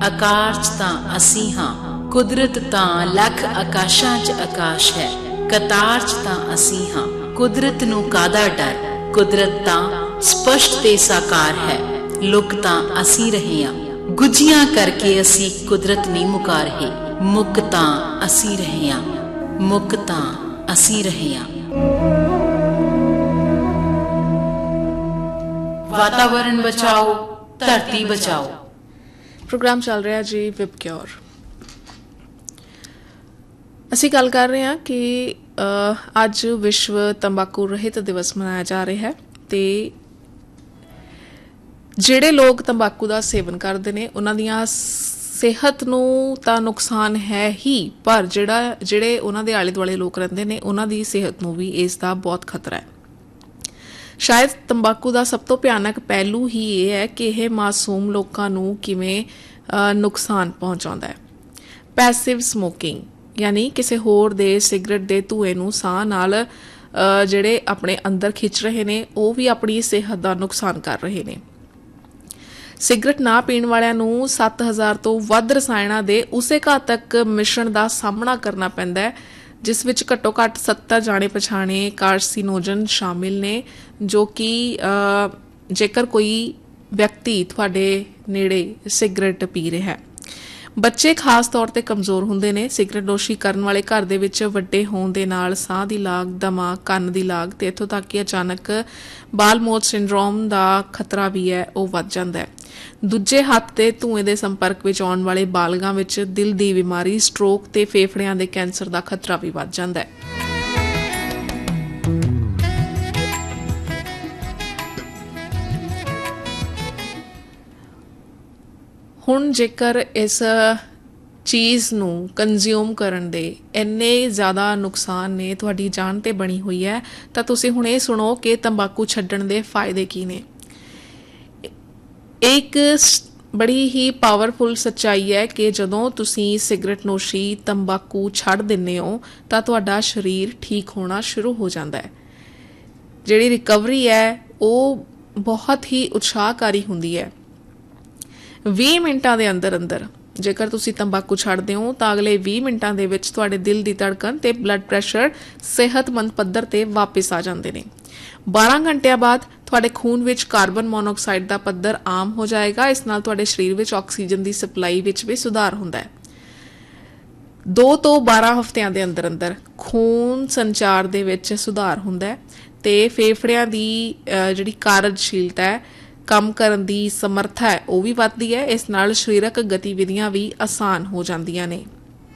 ਆਕਾਸ਼ 'ਚ ਤਾਂ ਅਸੀਂ ਹਾਂ, ਕੁਦਰਤ ਤਾਂ ਲੱਖ ਆਕਾਸ਼ਾਂ 'ਚ ਆਕਾਸ਼ ਹੈ। ਕਤਾਰ 'ਚ ਤਾਂ ਅਸੀਂ ਹਾਂ, ਕੁਦਰਤ ਨੂੰ ਕਾਹਦਾ ਡਰ, ਕੁਦਰਤ ਤਾਂ ਸਪਸ਼ਟ ਤੇ ਸਾਕਾਰ ਹੈ। ਲੁਕ ਤਾਂ ਅਸੀਂ ਰਹੇ ਹਾਂ, ਗੁੱਝੀਆਂ ਕਰਕੇ ਅਸੀਂ ਕੁਦਰਤ ਨਹੀਂ ਮੁਕਾ ਰਹੇ। ਮੁੱਕ ਤਾਂ ਅਸੀਂ ਰਹੇ ਹਾਂ, ਮੁੱਕ ਤਾਂ ਅਸੀਂ ਰਹੇ ਹਾਂ। ਵਾਤਾਵਰਨ ਬਚਾਓ, ਧਰਤੀ ਬਚਾਓ। ਪ੍ਰੋਗਰਾਮ ਚੱਲ ਰਿਹਾ ਜੀ ਵਿਬਕਿਓਰ। ਅਸੀਂ ਗੱਲ ਕਰ ਰਹੇ ਹਾਂ ਕਿ ਅੱਜ ਵਿਸ਼ਵ ਤੰਬਾਕੂ ਰਹਿਤ ਦਿਵਸ ਮਨਾਇਆ ਜਾ ਰਿਹਾ ਹੈ ਤੇ ਜਿਹੜੇ ਲੋਕ ਤੰਬਾਕੂ ਦਾ ਸੇਵਨ ਕਰਦੇ ਨੇ ਉਹਨਾਂ ਦੀਆਂ ਸਿਹਤ ਨੂੰ ਤਾਂ ਨੁਕਸਾਨ ਹੈ ਹੀ, ਪਰ ਜਿਹੜੇ ਉਹਨਾਂ ਦੇ ਆਲੇ ਦੁਆਲੇ ਲੋਕ ਰਹਿੰਦੇ ਨੇ ਉਹਨਾਂ ਦੀ ਸਿਹਤ ਨੂੰ ਵੀ ਇਸ ਦਾ ਬਹੁਤ ਖਤਰਾ ਹੈ। ਸ਼ਾਇਦ ਤੰਬਾਕੂ ਦਾ ਸਭ ਤੋਂ ਭਿਆਨਕ ਪਹਿਲੂ ਹੀ ਇਹ ਹੈ ਕਿ ਇਹ ਮਾਸੂਮ ਲੋਕਾਂ ਨੂੰ ਕਿਵੇਂ ਨੁਕਸਾਨ ਪਹੁੰਚਾਉਂਦਾ ਹੈ। ਪੈਸਿਵ ਸਮੋਕਿੰਗ ਯਾਨੀ ਕਿਸੇ ਹੋਰ ਦੇ ਸਿਗਰਟ ਦੇ ਧੂਏ ਨੂੰ ਸਾਹ ਨਾਲ ਜਿਹੜੇ ਆਪਣੇ ਅੰਦਰ ਖਿੱਚ ਰਹੇ ਨੇ ਉਹ ਵੀ ਆਪਣੀ ਸਿਹਤ ਦਾ ਨੁਕਸਾਨ ਕਰ ਰਹੇ ਨੇ। ਸਿਗਰਟ ਨਾ ਪੀਣ ਵਾਲਿਆਂ ਨੂੰ 7000 ਤੋਂ ਵੱਧ ਰਸਾਇਣਾਂ ਦੇ ਉਸੇ ਘਾਤਕ ਮਿਸ਼ਰਣ ਦਾ ਸਾਹਮਣਾ ਕਰਨਾ ਪੈਂਦਾ ਹੈ, ਜਿਸ ਵਿੱਚ ਘੱਟੋ ਘੱਟ 70 ਜਾਣੇ ਪਛਾਣੇ ਕਾਰਸੀਨੋਜਨ ਸ਼ਾਮਿਲ ਨੇ, ਜੋ ਕਿ ਜੇਕਰ ਕੋਈ ਵਿਅਕਤੀ ਤੁਹਾਡੇ ਨੇੜੇ ਸਿਗਰਟ ਪੀ ਰਿਹਾ ਹੈ। ਬੱਚੇ ਖਾਸ ਤੌਰ ਤੇ ਕਮਜ਼ੋਰ ਹੁੰਦੇ ਨੇ। ਸਿਗਰਟ ਨੋਸ਼ੀ ਕਰਨ ਵਾਲੇ ਘਰ ਦੇ ਵਿੱਚ ਵੱਡੇ ਹੋਣ ਦੇ ਨਾਲ ਸਾਹ ਦੀ ਲਾਗ, ਦਮਾ, ਕੰਨ ਦੀ ਲਾਗ ਤੇ ਇੱਥੋਂ ਤੱਕ ਕਿ ਅਚਾਨਕ ਬਾਲ ਮੌਤ ਸਿੰਡਰੋਮ ਦਾ ਖਤਰਾ ਵੀ ਹੈ ਉਹ ਵੱਧ ਜਾਂਦਾ ਹੈ। ਦੂਜੇ ਹੱਥ ਤੇ ਧੂਏ ਦੇ ਸੰਪਰਕ ਵਿੱਚ ਆਉਣ ਵਾਲੇ ਬਾਲਗਾਂ ਵਿੱਚ ਦਿਲ ਦੀ ਬਿਮਾਰੀ, ਸਟ੍ਰੋਕ ਤੇ ਫੇਫੜਿਆਂ ਦੇ ਕੈਂਸਰ ਦਾ ਖਤਰਾ ਵੀ ਵੱਧ ਜਾਂਦਾ ਹੈ। ਹੁਣ ਜੇਕਰ ਇਸ ਚੀਜ਼ ਨੂੰ ਕੰਜ਼ਿਊਮ ਕਰਨ ਦੇ ਇੰਨੇ ਜ਼ਿਆਦਾ ਨੁਕਸਾਨ ਨੇ, ਤੁਹਾਡੀ ਜਾਨ ਤੇ ਬਣੀ ਹੋਈ ਹੈ, ਤਾਂ ਤੁਸੀਂ ਹੁਣ ਇਹ ਸੁਣੋ ਕਿ ਤੰਬਾਕੂ ਛੱਡਣ ਦੇ ਫਾਇਦੇ ਕੀ ਨੇ। ਇੱਕ ਬੜੀ ਹੀ ਪਾਵਰਫੁਲ ਸੱਚਾਈ ਹੈ ਕਿ ਜਦੋਂ ਤੁਸੀਂ ਸਿਗਰਟ ਨੋਸ਼ੀ, ਤੰਬਾਕੂ ਛੱਡ ਦਿੰਦੇ ਹੋ ਤਾਂ ਤੁਹਾਡਾ ਸਰੀਰ ਠੀਕ ਹੋਣਾ ਸ਼ੁਰੂ ਹੋ ਜਾਂਦਾ ਹੈ। ਜਿਹੜੀ ਰਿਕਵਰੀ ਹੈ ਉਹ ਬਹੁਤ ਹੀ ਉਤਸ਼ਾਹਕਾਰੀ ਹੁੰਦੀ ਹੈ। 20 ਮਿੰਟਾਂ ਦੇ ਅੰਦਰ ਅੰਦਰ ਜੇਕਰ ਤੁਸੀਂ ਤੰਬਾਕੂ ਛੱਡਦੇ ਹੋ ਤਾਂ ਅਗਲੇ 20 ਮਿੰਟਾਂ ਦੇ ਵਿੱਚ ਤੁਹਾਡੇ ਦਿਲ ਦੀ ਧੜਕਣ ਤੇ ਬਲੱਡ ਪ੍ਰੈਸ਼ਰ ਸਿਹਤਮੰਦ ਪੱਧਰ ਤੇ ਵਾਪਸ ਆ ਜਾਂਦੇ ਨੇ। 12 ਘੰਟਿਆਂ ਬਾਅਦ ਤੁਹਾਡੇ ਖੂਨ ਵਿੱਚ ਕਾਰਬਨ ਮੋਨੋਆਕਸਾਈਡ ਦਾ ਪੱਧਰ ਆਮ ਹੋ ਜਾਏਗਾ। ਇਸ ਨਾਲ ਤੁਹਾਡੇ ਸਰੀਰ ਵਿੱਚ ਆਕਸੀਜਨ ਦੀ ਸਪਲਾਈ ਵਿੱਚ ਵੀ ਸੁਧਾਰ ਹੁੰਦਾ ਹੈ। 2 ਤੋਂ 12 ਹਫ਼ਤਿਆਂ ਦੇ ਅੰਦਰ ਅੰਦਰ ਖੂਨ ਸੰਚਾਰ ਦੇ ਵਿੱਚ ਸੁਧਾਰ ਹੁੰਦਾ ਹੈ ਤੇ ਫੇਫੜਿਆਂ ਦੀ ਜਿਹੜੀ ਕਾਰਜਸ਼ੀਲਤਾ ਹੈ, ਕੰਮ ਕਰਨ ਦੀ ਸਮਰੱਥਾ ਹੈ, ਉਹ ਵੀ ਵੱਧਦੀ ਹੈ। ਇਸ ਨਾਲ ਸਰੀਰਕ ਗਤੀਵਿਧੀਆਂ ਵੀ ਆਸਾਨ ਹੋ ਜਾਂਦੀਆਂ ਨੇ।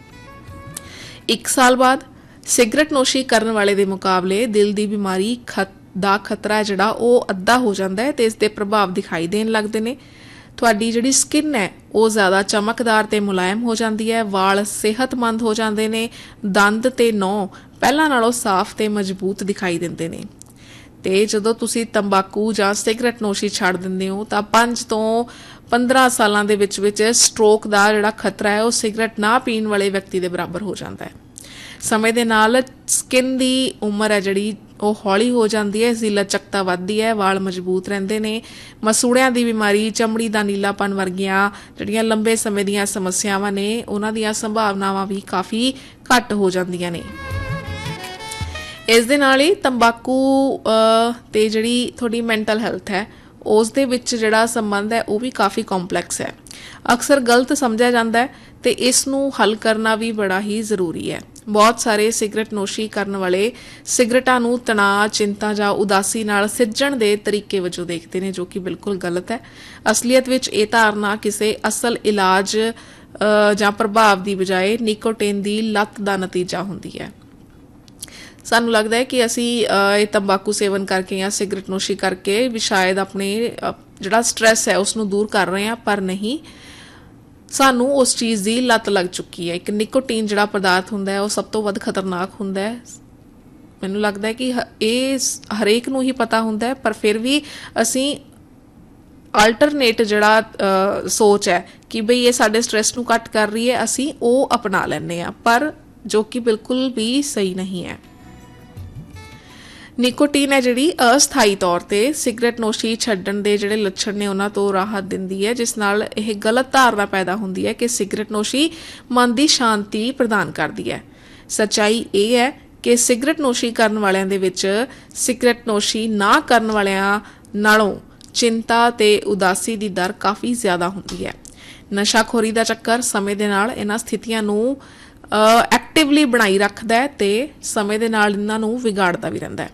1 ਸਾਲ ਬਾਅਦ ਸਿਗਰਟ ਨੋਸ਼ੀ ਕਰਨ ਵਾਲੇ ਦੇ ਮੁਕਾਬਲੇ ਦਿਲ ਦੀ ਬਿਮਾਰੀ ਦਾ ਖਤਰਾ ਜਿਹੜਾ ਉਹ ਅੱਧਾ ਹੋ ਜਾਂਦਾ ਹੈ ਤੇ ਇਸ ਦੇ ਪ੍ਰਭਾਵ ਦਿਖਾਈ ਦੇਣ ਲੱਗਦੇ ਨੇ। ਤੁਹਾਡੀ ਜਿਹੜੀ ਸਕਿਨ ਹੈ ਉਹ ਜ਼ਿਆਦਾ ਚਮਕਦਾਰ ਤੇ ਮੁਲਾਇਮ ਹੋ ਜਾਂਦੀ ਹੈ। ਵਾਲ ਸਿਹਤਮੰਦ ਹੋ ਜਾਂਦੇ ਨੇ। ਦੰਦ ਤੇ ਨਹੁੰ ਪਹਿਲਾਂ ਨਾਲੋਂ ਸਾਫ਼ ਤੇ ਮਜ਼ਬੂਤ ਦਿਖਾਈ ਦਿੰਦੇ ਨੇ। ਤੇ ਜਦੋਂ ਤੁਸੀਂ ਤੰਬਾਕੂ ਜਾਂ ਸਿਗਰਟ ਨੋਸ਼ੀ ਛੱਡ ਦਿੰਦੇ ਹੋ ਤਾਂ 5 ਤੋਂ 15 ਸਾਲਾਂ ਦੇ ਵਿੱਚ ਸਟ੍ਰੋਕ ਦਾ ਜਿਹੜਾ ਖਤਰਾ ਹੈ ਉਹ ਸਿਗਰਟ ਨਾ ਪੀਣ ਵਾਲੇ ਵਿਅਕਤੀ ਦੇ ਬਰਾਬਰ ਹੋ ਜਾਂਦਾ ਹੈ। ਸਮੇਂ ਦੇ ਨਾਲ ਸਕਿਨ ਦੀ ਉਮਰ ਹੈ ਜਿਹੜੀ ਉਹ ਹੌਲੀ ਹੋ ਜਾਂਦੀ ਹੈ, ਇਸ ਦੀ ਲਚਕਤਾ ਵੱਧਦੀ ਹੈ, ਵਾਲ ਮਜ਼ਬੂਤ ਰਹਿੰਦੇ ਨੇ। ਮਸੂੜਿਆਂ ਦੀ ਬਿਮਾਰੀ, ਚਮੜੀ ਦਾ ਨੀਲਾਪਨ ਵਰਗੀਆਂ ਜਿਹੜੀਆਂ ਲੰਬੇ ਸਮੇਂ ਦੀਆਂ ਸਮੱਸਿਆਵਾਂ ਨੇ ਉਹਨਾਂ ਦੀਆਂ ਸੰਭਾਵਨਾਵਾਂ ਵੀ ਕਾਫੀ ਘੱਟ ਹੋ ਜਾਂਦੀਆਂ ਨੇ। ਇਸ ਦੇ ਨਾਲ ਹੀ ਤੰਬਾਕੂ ਤੇ ਜਿਹੜੀ ਤੁਹਾਡੀ ਮੈਂਟਲ ਹੈਲਥ ਹੈ ਉਸ ਦੇ ਵਿੱਚ ਜਿਹੜਾ ਸੰਬੰਧ ਹੈ ਉਹ ਵੀ ਕਾਫੀ ਕੰਪਲੈਕਸ ਹੈ। ਅਕਸਰ ਗਲਤ ਸਮਝਿਆ ਜਾਂਦਾ ਹੈ ਤੇ ਇਸ ਨੂੰ ਹੱਲ ਕਰਨਾ ਵੀ ਬੜਾ ਹੀ ਜ਼ਰੂਰੀ ਹੈ। ਬਹੁਤ ਸਾਰੇ ਸਿਗਰਟ ਨੋਸ਼ੀ ਕਰਨ ਵਾਲੇ ਸਿਗਰਟਾਂ ਨੂੰ ਤਣਾਅ, ਚਿੰਤਾ ਜਾਂ ਉਦਾਸੀ ਨਾਲ ਸਿੱਝਣ ਦੇ ਤਰੀਕੇ ਵਜੋਂ ਦੇਖਦੇ ਨੇ, ਜੋ ਕਿ ਬਿਲਕੁਲ ਗਲਤ ਹੈ। ਅਸਲੀਅਤ ਵਿੱਚ ਇਹ ਧਾਰਨਾ ਕਿਸੇ ਅਸਲ ਇਲਾਜ ਜਾਂ ਪ੍ਰਭਾਵ ਦੀ ਬਜਾਏ ਨਿਕੋਟਿਨ ਦੀ ਲੱਤ ਦਾ ਨਤੀਜਾ ਹੁੰਦੀ ਹੈ। ਸਾਨੂੰ ਲੱਗਦਾ ਹੈ ਕਿ ਅਸੀਂ ਇਹ ਤੰਬਾਕੂ ਸੇਵਨ ਕਰਕੇ ਜਾਂ ਸਿਗਰਟ ਨੋਸ਼ੀ ਕਰਕੇ ਵੀ ਸ਼ਾਇਦ ਆਪਣੇ ਜਿਹੜਾ ਸਟ੍ਰੈਸ ਹੈ ਉਸ ਨੂੰ ਦੂਰ ਕਰ ਰਹੇ ਹਾਂ, ਪਰ ਨਹੀਂ, ਸਾਨੂੰ ਉਸ ਚੀਜ਼ ਦੀ ਲੱਤ ਲੱਗ ਚੁੱਕੀ ਹੈ। ਇੱਕ ਨਿਕੋਟੀਨ ਜਿਹੜਾ ਪਦਾਰਥ ਹੁੰਦਾ ਹੈ ਉਹ ਸਭ ਤੋਂ ਵੱਧ ਖਤਰਨਾਕ ਹੁੰਦਾ ਹੈ। ਮੈਨੂੰ ਲੱਗਦਾ ਹੈ ਕਿ ਇਹ ਹਰੇਕ ਨੂੰ ਹੀ ਪਤਾ ਹੁੰਦਾ ਹੈ, ਪਰ ਫਿਰ ਵੀ ਅਸੀਂ ਆਲਟਰਨੇਟ ਜਿਹੜਾ ਸੋਚ ਹੈ ਕਿ ਬਈ ਇਹ ਸਾਡੇ ਸਟ੍ਰੈਸ ਨੂੰ ਘੱਟ ਕਰ ਰਹੀ ਹੈ, ਅਸੀਂ ਉਹ ਅਪਣਾ ਲੈਂਦੇ ਹਾਂ, ਪਰ ਜੋ ਕਿ ਬਿਲਕੁਲ ਵੀ ਸਹੀ ਨਹੀਂ ਹੈ। ਨਿਕੋਟੀਨ ਹੈ ਜਿਹੜੀ ਅਸਥਾਈ ਤੌਰ ਤੇ ਸਿਗਰਟ ਨੋਸ਼ੀ ਛੱਡਣ ਦੇ ਜਿਹੜੇ ਲੱਛਣ ਨੇ ਉਹਨਾਂ ਤੋਂ ਰਾਹਤ ਦਿੰਦੀ ਹੈ, ਜਿਸ ਨਾਲ ਇਹ ਗਲਤ ਧਾਰਨਾ ਪੈਦਾ ਹੁੰਦੀ ਹੈ ਕਿ ਸਿਗਰਟ ਨੋਸ਼ੀ ਮਨ ਦੀ ਸ਼ਾਂਤੀ ਪ੍ਰਦਾਨ ਕਰਦੀ ਹੈ। ਸੱਚਾਈ ਇਹ ਹੈ ਕਿ ਸਿਗਰਟ ਨੋਸ਼ੀ ਕਰਨ ਵਾਲਿਆਂ ਦੇ ਵਿੱਚ ਸਿਗਰਟ ਨੋਸ਼ੀ ਨਾ ਕਰਨ ਵਾਲਿਆਂ ਨਾਲੋਂ ਚਿੰਤਾ ਤੇ ਉਦਾਸੀ ਦੀ ਦਰ ਕਾਫੀ ਜ਼ਿਆਦਾ ਹੁੰਦੀ ਹੈ। ਨਸ਼ਾਖੋਰੀ ਦਾ ਚੱਕਰ ਸਮੇਂ ਦੇ ਨਾਲ ਇਹਨਾਂ ਸਥਿਤੀਆਂ ਨੂੰ ਐਕਟਿਵਲੀ ਬਣਾਈ ਰੱਖਦਾ ਹੈ ਤੇ ਸਮੇਂ ਦੇ ਨਾਲ ਇਹਨਾਂ ਨੂੰ ਵਿਗਾੜਦਾ ਵੀ ਰਹਿੰਦਾ ਹੈ।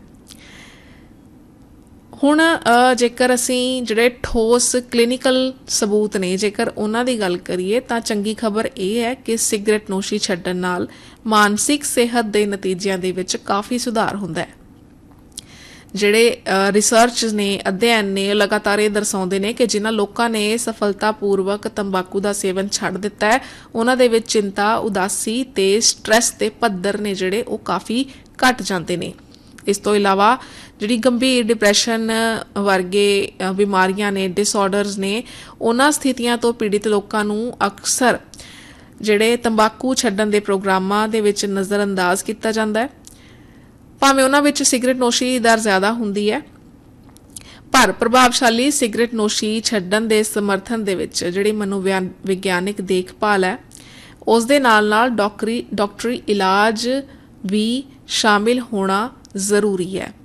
ਹੁਣ ਜੇਕਰ ਅਸੀਂ ਜਿਹੜੇ ਠੋਸ ਕਲੀਨਿਕਲ ਸਬੂਤ ਨੇ ਜੇਕਰ ਉਹਨਾਂ ਦੀ ਗੱਲ ਕਰੀਏ ਤਾਂ ਚੰਗੀ ਖਬਰ ਇਹ ਹੈ ਕਿ ਸਿਗਰਟ ਨੋਸ਼ੀ ਛੱਡਣ ਨਾਲ ਮਾਨਸਿਕ ਸਿਹਤ ਦੇ ਨਤੀਜਿਆਂ ਦੇ ਵਿੱਚ ਕਾਫੀ ਸੁਧਾਰ ਹੁੰਦਾ ਹੈ। ਜਿਹੜੇ ਰਿਸਰਚ ਨੇ, ਅਧਿਐਨ ਨੇ, ਲਗਾਤਾਰ ਇਹ ਦਰਸਾਉਂਦੇ ਨੇ ਕਿ ਜਿਨ੍ਹਾਂ ਲੋਕਾਂ ਨੇ ਸਫਲਤਾਪੂਰਵਕ ਤੰਬਾਕੂ ਦਾ ਸੇਵਨ ਛੱਡ ਦਿੱਤਾ ਹੈ ਉਹਨਾਂ ਦੇ ਵਿੱਚ ਚਿੰਤਾ, ਉਦਾਸੀ ਤੇ ਸਟ੍ਰੈਸ ਦੇ ਪੱਧਰ ਨੇ ਜਿਹੜੇ ਉਹ ਕਾਫੀ ਘਟ ਜਾਂਦੇ ਨੇ। ਇਸ ਤੋਂ ਇਲਾਵਾ ਜਿਹੜੀ ਗੰਭੀਰ ਡਿਪਰੈਸ਼ਨ ਵਰਗੇ ਬਿਮਾਰੀਆਂ ਨੇ, ਡਿਸਆਰਡਰਸ ਨੇ, ਉਹਨਾਂ ਸਥਿਤੀਆਂ ਤੋਂ ਪੀੜਿਤ ਲੋਕਾਂ ਨੂੰ ਅਕਸਰ ਜਿਹੜੇ ਤੰਬਾਕੂ ਛੱਡਣ ਦੇ ਪ੍ਰੋਗਰਾਮਾਂ ਦੇ ਵਿੱਚ ਨਜ਼ਰਅੰਦਾਜ਼ ਕੀਤਾ ਜਾਂਦਾ ਹੈ। ਭਾਵੇਂ ਉਹਨਾਂ ਵਿੱਚ ਸਿਗਰਟ ਨੋਸ਼ੀ ਦੀ ਦਰ ਜ਼ਿਆਦਾ ਹੁੰਦੀ ਹੈ, ਪਰ ਪ੍ਰਭਾਵਸ਼ਾਲੀ ਸਿਗਰਟ ਨੋਸ਼ੀ ਛੱਡਣ ਦੇ ਸਮਰਥਨ ਦੇ ਵਿੱਚ ਜਿਹੜੀ ਮਨੋਵਿਗਿਆਨਿਕ ਦੇਖਭਾਲ ਹੈ ਉਸ ਦੇ ਨਾਲ ਡਾਕਟਰੀ ਇਲਾਜ ਵੀ ਸ਼ਾਮਿਲ ਹੋਣਾ ਜ਼ਰੂਰੀ ਹੈ।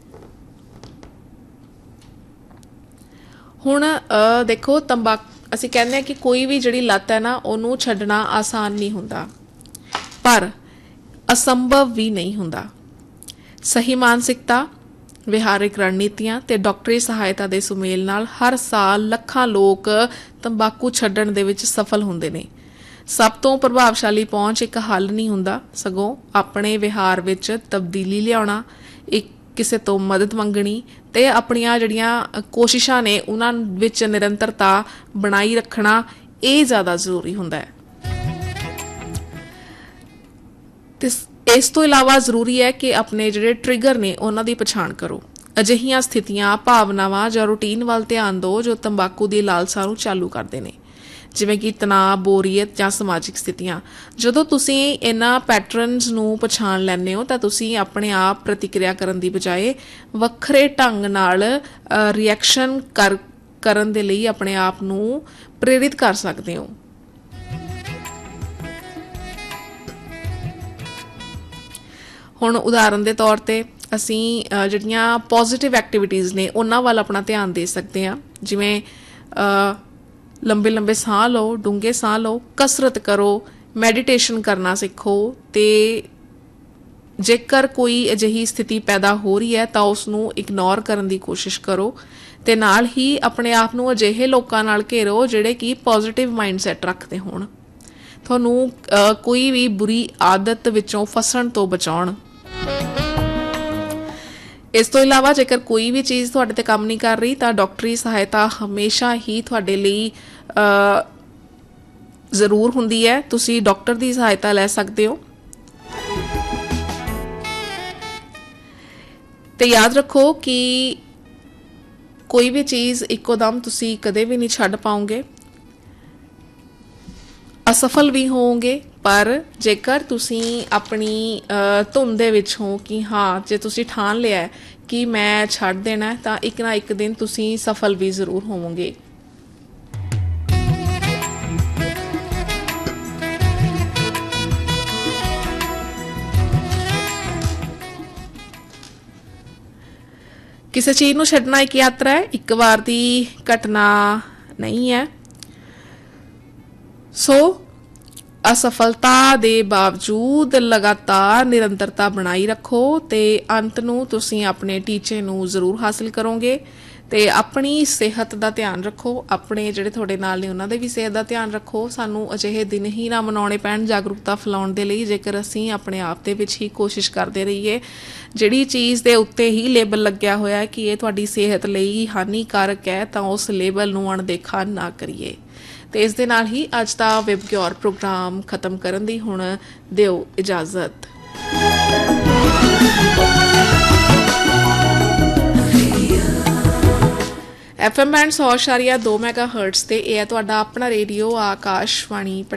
ਹੁਣ ਦੇਖੋ, ਅਸੀਂ ਕਹਿੰਦੇ ਹਾਂ ਕਿ ਕੋਈ ਵੀ ਜਿਹੜੀ ਲੱਤ ਹੈ ਨਾ ਉਹਨੂੰ ਛੱਡਣਾ ਆਸਾਨ ਨਹੀਂ ਹੁੰਦਾ, ਪਰ ਅਸੰਭਵ ਵੀ ਨਹੀਂ ਹੁੰਦਾ। ਸਹੀ ਮਾਨਸਿਕਤਾ, ਵਿਹਾਰਿਕ ਰਣਨੀਤੀਆਂ ਤੇ ਡਾਕਟਰੀ ਸਹਾਇਤਾ ਦੇ ਸੁਮੇਲ ਨਾਲ ਹਰ ਸਾਲ ਲੱਖਾਂ ਲੋਕ ਤੰਬਾਕੂ ਛੱਡਣ ਦੇ ਵਿੱਚ ਸਫਲ ਹੁੰਦੇ ਨੇ। ਸਭ ਤੋਂ ਪ੍ਰਭਾਵਸ਼ਾਲੀ ਪਹੁੰਚ ਇੱਕ ਹੱਲ ਨਹੀਂ ਹੁੰਦਾ, ਸਗੋਂ ਆਪਣੇ ਵਿਹਾਰ ਵਿੱਚ ਤਬਦੀਲੀ ਲਿਆਉਣਾ, ਕਿਸੇ ਤੋਂ ਮਦਦ ਮੰਗਣੀ ਤੇ ਆਪਣੀਆਂ ਜਿਹੜੀਆਂ ਕੋਸ਼ਿਸ਼ਾਂ ਨੇ ਉਹਨਾਂ ਵਿੱਚ ਨਿਰੰਤਰਤਾ ਬਣਾਈ ਰੱਖਣਾ, ਇਹ ਜ਼ਿਆਦਾ ਜ਼ਰੂਰੀ ਹੁੰਦਾ ਹੈ। ਤੇ ਇਸ ਤੋਂ ਇਲਾਵਾ ਜ਼ਰੂਰੀ ਹੈ ਕਿ ਆਪਣੇ ਜਿਹੜੇ ਟ੍ਰਿਗਰ ਨੇ ਉਹਨਾਂ ਦੀ ਪਛਾਣ ਕਰੋ। ਅਜਿਹੀਆਂ ਸਥਿਤੀਆਂ, ਭਾਵਨਾਵਾਂ ਜਾਂ ਰੂਟੀਨ ਵੱਲ ਧਿਆਨ ਦਿਓ ਜੋ ਤੰਬਾਕੂ ਦੀ ਲਾਲਸਾ ਨੂੰ ਚਾਲੂ ਕਰਦੇ ਨੇ, ਜਿਵੇਂ ਕਿ ਤਣਾਅ, ਬੋਰੀਅਤ ਜਾਂ ਸਮਾਜਿਕ ਸਥਿਤੀਆਂ। ਜਦੋਂ ਤੁਸੀਂ ਇਹਨਾਂ ਪੈਟਰਨਸ ਨੂੰ ਪਛਾਣ ਲੈਂਦੇ ਹੋ ਤਾਂ ਤੁਸੀਂ ਆਪਣੇ ਆਪ ਪ੍ਰਤੀਕਿਰਿਆ ਕਰਨ ਦੀ ਬਜਾਏ ਵੱਖਰੇ ਢੰਗ ਨਾਲ ਰਿਐਕਸ਼ਨ ਕਰਨ ਦੇ ਲਈ ਆਪਣੇ ਆਪ ਨੂੰ ਪ੍ਰੇਰਿਤ ਕਰ ਸਕਦੇ ਹੋ। ਹੁਣ ਉਦਾਹਰਨ ਦੇ ਤੌਰ ਤੇ ਅਸੀਂ ਜਿਹੜੀਆਂ ਪੋਜ਼ਿਟਿਵ ਐਕਟੀਵਿਟੀਜ਼ ਨੇ ਉਹਨਾਂ ਵੱਲ ਆਪਣਾ ਧਿਆਨ ਦੇ ਸਕਦੇ ਹਾਂ, ਜਿਵੇਂ ਲੰਬੇ ਲੰਬੇ ਸਾਹ ਲਓ, ਡੂੰਘੇ ਸਾਹ ਲਓ, ਕਸਰਤ ਕਰੋ, ਮੈਡੀਟੇਸ਼ਨ ਕਰਨਾ ਸਿੱਖੋ ਤੇ ਜੇਕਰ ਕੋਈ ਅਜਿਹੀ ਸਥਿਤੀ ਪੈਦਾ ਹੋ ਰਹੀ ਹੈ ਤਾਂ ਉਸ ਨੂੰ ਇਗਨੋਰ ਕਰਨ ਦੀ ਕੋਸ਼ਿਸ਼ ਕਰੋ ਤੇ ਨਾਲ ਹੀ ਆਪਣੇ ਆਪ ਨੂੰ ਅਜਿਹੇ ਲੋਕਾਂ ਨਾਲ ਘੇਰੋ ਜਿਹੜੇ ਕਿ ਪੋਜ਼ਿਟਿਵ ਮਾਈਂਡਸੈਟ ਰੱਖਦੇ ਹੋਣ, ਤੁਹਾਨੂੰ ਕੋਈ ਵੀ ਬੁਰੀ ਆਦਤ ਵਿੱਚੋਂ ਫਸਣ ਤੋਂ ਬਚਾਉਣ। ਇਸ ਤੋਂ ਇਲਾਵਾ ਜੇਕਰ ਕੋਈ ਵੀ ਚੀਜ਼ ਤੁਹਾਡੇ ਤੇ ਕੰਮ ਨਹੀਂ ਕਰ ਰਹੀ ਤਾਂ ਡਾਕਟਰੀ ਸਹਾਇਤਾ ਹਮੇਸ਼ਾ ਹੀ ਤੁਹਾਡੇ ਲਈ ਜ਼ਰੂਰ ਹੁੰਦੀ ਹੈ। ਤੁਸੀਂ ਡਾਕਟਰ ਦੀ ਸਹਾਇਤਾ ਲੈ ਸਕਦੇ ਹੋ। ਤੇ ਯਾਦ ਰੱਖੋ ਕਿ ਕੋਈ ਵੀ ਚੀਜ਼ ਇੱਕੋ ਦਮ ਤੁਸੀਂ ਕਦੇ ਵੀ ਨਹੀਂ ਛੱਡ ਪਾਓਗੇ, ਅਸਫਲ ਵੀ ਹੋਵੋਗੇ, ਪਰ ਜੇਕਰ ਤੁਸੀਂ ਆਪਣੀ ਧੁਨ ਦੇ ਵਿੱਚ ਹੋ ਕਿ ਹਾਂ, ਜੇ ਤੁਸੀਂ ਠਾਣ ਲਿਆ ਕਿ ਮੈਂ ਛੱਡ ਦੇਣਾ ਤਾਂ ਇੱਕ ਨਾ ਇੱਕ ਦਿਨ ਤੁਸੀਂ ਸਫਲ ਵੀ ਜ਼ਰੂਰ ਹੋਵੋਗੇ। ਕਿਸੇ ਚੀਜ਼ ਨੂੰ ਛੱਡਣਾ ਇੱਕ ਯਾਤਰਾ ਹੈ, ਇੱਕ ਵਾਰ ਦੀ ਘਟਨਾ ਨਹੀਂ ਹੈ। ਸੋ ਅਸਫਲਤਾ ਦੇ ਬਾਵਜੂਦ ਲਗਾਤਾਰ ਨਿਰੰਤਰਤਾ ਬਣਾਈ ਰੱਖੋ ਤੇ ਅੰਤ ਨੂੰ ਤੁਸੀਂ ਆਪਣੇ ਟੀਚੇ ਨੂੰ ਜ਼ਰੂਰ ਹਾਸਲ ਕਰੋਗੇ। ਤੇ ਆਪਣੀ ਸਿਹਤ ਦਾ ਧਿਆਨ ਰੱਖੋ, ਆਪਣੇ ਜਿਹੜੇ ਤੁਹਾਡੇ ਨਾਲ ਨੇ ਉਹਨਾਂ ਦੇ ਵੀ ਸਿਹਤ ਦਾ ਧਿਆਨ ਰੱਖੋ। ਸਾਨੂੰ ਅਜਿਹੇ ਦਿਨ ਹੀ ਨਾ ਮਨਾਉਣੇ ਪੈਣ ਜਾਗਰੂਕਤਾ ਫੈਲਾਉਣ ਦੇ ਲਈ, ਜੇਕਰ ਅਸੀਂ ਆਪਣੇ ਆਪ ਦੇ ਵਿੱਚ ਹੀ ਕੋਸ਼ਿਸ਼ ਕਰਦੇ ਰਹੀਏ। ਜਿਹੜੀ ਚੀਜ਼ ਦੇ ਉੱਤੇ ਹੀ ਲੇਬਲ ਲੱਗਿਆ ਹੋਇਆ ਕਿ ਇਹ ਤੁਹਾਡੀ ਸਿਹਤ ਲਈ ਹਾਨੀਕਾਰਕ ਹੈ ਤਾਂ ਉਸ ਲੇਬਲ ਨੂੰ ਅਣਦੇਖਾ ਨਾ ਕਰੀਏ। ਤੇ ਇਸ ਦੇ ਨਾਲ ਹੀ ਅੱਜ ਦਾ ਵਿਬਗਿਓਰ ਪ੍ਰੋਗਰਾਮ ਖਤਮ ਕਰਨ ਦੀ ਹੁਣ ਦਿਓ ਇਜਾਜ਼ਤ। FM ਬੈਂਡ 100.2 ਮੈਗਾਹਰਟਜ਼ ਤੇ ਇਹ ਹੈ ਤੁਹਾਡਾ ਆਪਣਾ ਰੇਡੀਓ ਆਕਾਸ਼ਵਾਣੀ।